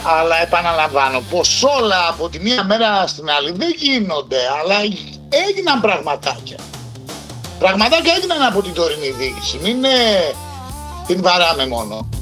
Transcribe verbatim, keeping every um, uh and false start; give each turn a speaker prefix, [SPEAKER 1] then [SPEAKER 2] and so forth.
[SPEAKER 1] Αλλά επαναλαμβάνω πως όλα από τη μία μέρα στην άλλη δεν γίνονται, αλλά έγιναν πραγματάκια. Πραγματάκια έγιναν από την τωρινή διοίκηση, μην ε, την βαράμε μόνο.